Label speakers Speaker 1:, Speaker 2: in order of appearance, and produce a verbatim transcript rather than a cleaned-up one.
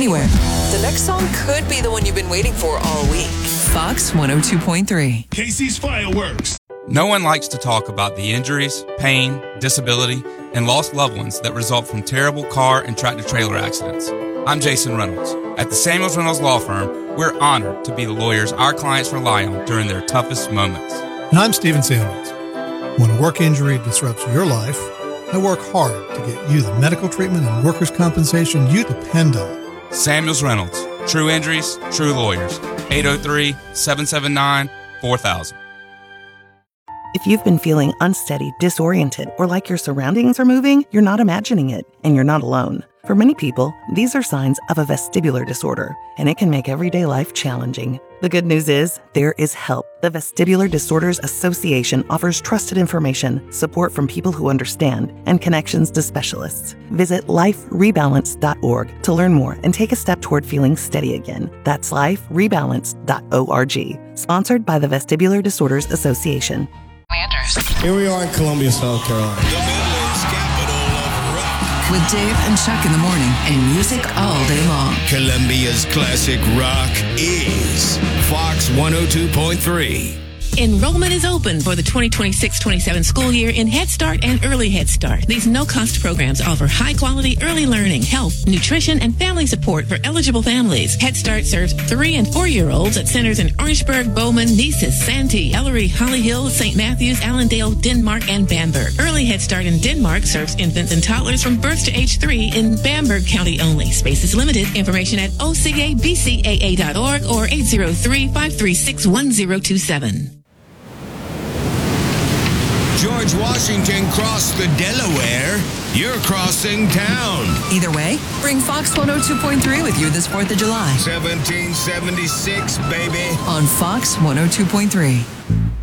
Speaker 1: anywhere. The next song could be the one you've been waiting for all week. Fox one oh two point three.
Speaker 2: Casey's Fireworks.
Speaker 3: No one likes to talk about the injuries, pain, disability, and lost loved ones that result from terrible car and tractor-trailer accidents. I'm Jason Reynolds. At the Samuels Reynolds Law Firm, we're honored to be the lawyers our clients rely on during their toughest moments.
Speaker 4: And I'm Stephen Samuels. When a work injury disrupts your life, I work hard to get you the medical treatment and workers' compensation you depend on.
Speaker 3: Samuels Reynolds. True injuries, true lawyers. eight oh three, seven seven nine, four thousand.
Speaker 5: If you've been feeling unsteady, disoriented, or like your surroundings are moving, you're not imagining it, and you're not alone. For many people, these are signs of a vestibular disorder, and it can make everyday life challenging. The good news is, there is help. The Vestibular Disorders Association offers trusted information, support from people who understand, and connections to specialists. Visit life rebalance dot org to learn more and take a step toward feeling steady again. That's life rebalance dot org. Sponsored by the Vestibular Disorders Association.
Speaker 6: Here we are in Columbia, South Carolina.
Speaker 2: The Midlands capital of rock.
Speaker 1: With Dave and Chuck in the morning and music all day long.
Speaker 2: Columbia's classic rock is Fox one oh two point three.
Speaker 7: Enrollment is open for the twenty twenty-six twenty-seven school year in Head Start and Early Head Start. These no-cost programs offer high-quality early learning, health, nutrition, and family support for eligible families. Head Start serves three- and four-year-olds at centers in Orangeburg, Bowman, Nesis, Santee, Ellery, Holly Hill, Saint Matthews, Allendale, Denmark, and Bamberg. Early Head Start in Denmark serves infants and toddlers from birth to age three in Bamberg County only. Space is limited. Information at O C A B C A A dot org or eight oh three, five three six, one oh two seven.
Speaker 2: George Washington crossed the Delaware. You're crossing town.
Speaker 1: Either way, bring Fox one oh two point three with you this fourth of July.
Speaker 2: seventeen seventy-six, baby.
Speaker 1: On Fox one oh two point three.